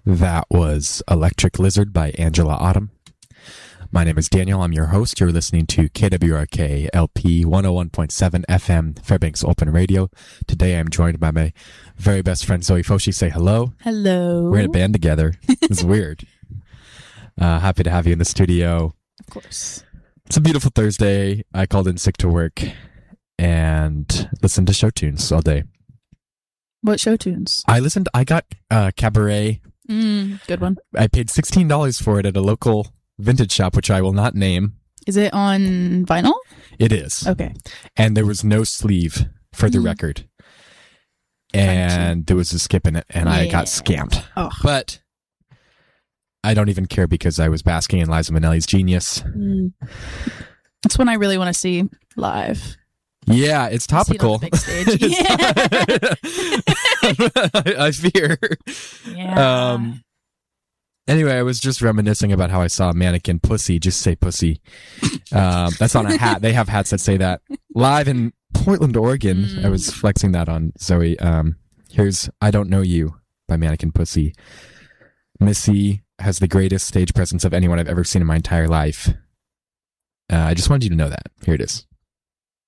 That was Electric Lizard by Angela Autumn. My name is Daniel. I'm your host. You're listening to KWRK LP 101.7 FM Fairbanks Open Radio. Today I'm joined by my very best friend Zoe Foshi. Say hello. Hello. We're in a band together. It's weird. Happy to have you in the studio. Of course. It's a beautiful Thursday. I called in sick to work and listened to show tunes all day. What show tunes? I got Cabaret. Good one. I paid $16 for it at a local vintage shop, which I will not name. Is it on vinyl? It is. Okay. And there was no sleeve for the record. And there was a skip in it, and I got scammed. Oh. But I don't even care because I was basking in Liza Minnelli's genius. That's one I really want to see live. Yeah, it's topical. See it on the big stage. I fear. Yeah. Anyway, I was just reminiscing about how I saw Mannequin Pussy. Just say pussy. That's on a hat. They have hats that say that. Live in Portland, Oregon. I was flexing that on Zoe. Here's I Don't Know You by Mannequin Pussy. Missy has the greatest stage presence of anyone I've ever seen in my entire life. I just wanted you to know that. Here it is.